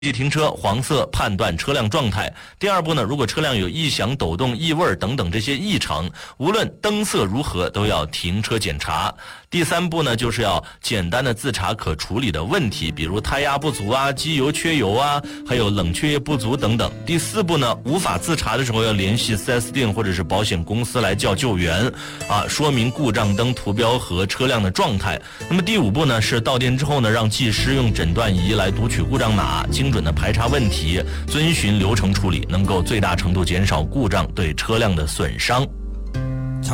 停车黄色判断车辆状态。第二步呢，如果车辆有异响、抖动、异味等等这些异常，无论灯色如何都要停车检查。第三步呢，就是要简单的自查可处理的问题，比如胎压不足啊、机油缺油啊，还有冷却液不足等等。第四步呢，无法自查的时候要联系 4S 店或者是保险公司来叫救援说明故障灯图标和车辆的状态。那么第五步呢，是到店之后呢，让技师用诊断仪来读取故障码，精准的排查问题，遵循流程处理，能够最大程度减少故障对车辆的损伤。